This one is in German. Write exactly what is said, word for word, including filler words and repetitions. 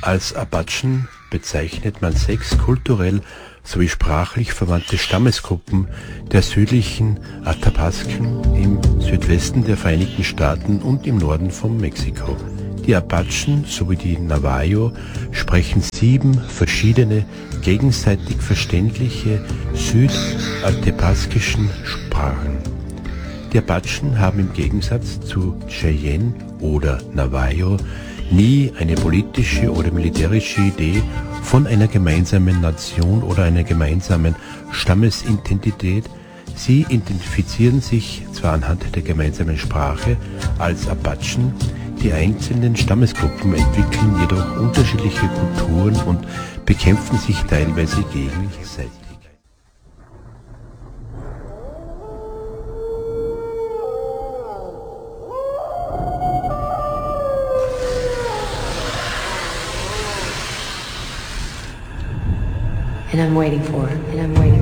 Als Apachen bezeichnet man sechs kulturell sowie sprachlich verwandte Stammesgruppen der südlichen Athapasken im Südwesten der Vereinigten Staaten und im Norden von Mexiko. Die Apachen sowie die Navajo sprechen sieben verschiedene, gegenseitig verständliche südathapasischen Sprachen. Die Apachen haben im Gegensatz zu Cheyenne oder Navajo nie eine politische oder militärische Idee von einer gemeinsamen Nation oder einer gemeinsamen Stammesidentität. Sie identifizieren sich zwar anhand der gemeinsamen Sprache als Apachen, die einzelnen Stammesgruppen entwickeln jedoch unterschiedliche Kulturen und bekämpfen sich teilweise gegenseitig. And I'm waiting for it. And I'm waiting.